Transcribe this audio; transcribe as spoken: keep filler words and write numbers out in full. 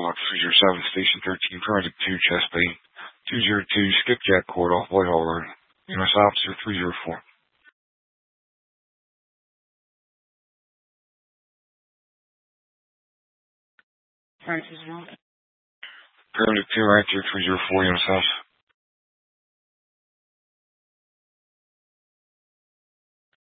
Block three zero seven, Station thirteen, Primitive two, Chest Bay, two zero two, Skipjack Court off Whitehall Road. U S Officer three zero four. Primitive two, right there, three zero four, U S Officer.